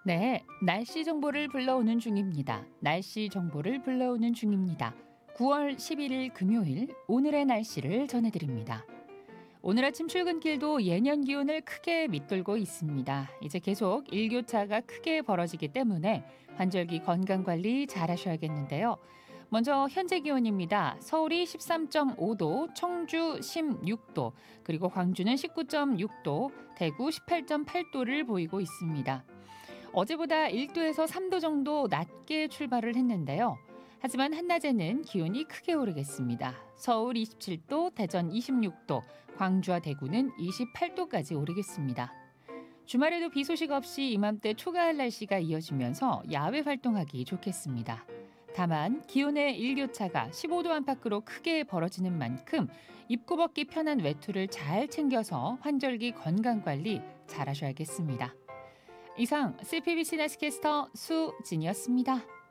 네, 날씨 정보를 불러오는 중입니다. 날씨 정보를 불러오는 중입니다. 9월 11일 금요일 오늘의 날씨를 전해드립니다. 오늘 아침 출근길도 예년 기온을 크게 밑돌고 있습니다. 이제 계속 일교차가 크게 벌어지기 때문에 환절기 건강관리 잘 하셔야겠는데요. 먼저 현재 기온입니다. 서울이 13.5도, 청주 16도, 그리고 광주는 19.6도, 대구 18.8도를 보이고 있습니다. 어제보다 1도에서 3도 정도 낮게 출발을 했는데요. 하지만 한낮에는 기온이 크게 오르겠습니다. 서울 27도, 대전 26도, 광주와 대구는 28도까지 오르겠습니다. 주말에도 비 소식 없이 이맘때 초가을 날씨가 이어지면서 야외 활동하기 좋겠습니다. 다만 기온의 일교차가 15도 안팎으로 크게 벌어지는 만큼 입고 벗기 편한 외투를 잘 챙겨서 환절기 건강관리 잘 하셔야겠습니다. 이상 CPBC 날씨캐스터 수진이었습니다.